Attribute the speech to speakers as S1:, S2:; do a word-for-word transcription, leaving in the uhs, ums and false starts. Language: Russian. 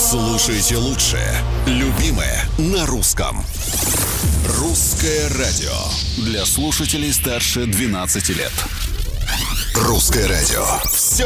S1: Слушайте лучшее, любимое на русском. Русское радио для слушателей старше двенадцати лет. Русское радио. Все